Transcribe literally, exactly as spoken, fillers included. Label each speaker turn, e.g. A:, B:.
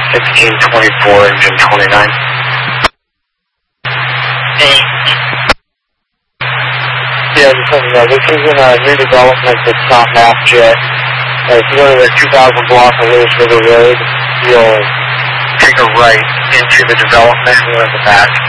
A: sixteen twenty-four, engine twenty-nine.
B: Hey.
A: Yeah, just let me know. This is in a new development that's not mapped yet. Uh, if you go to the two thousand block of Lewis River Road, you'll take a right into the development and we're in the back.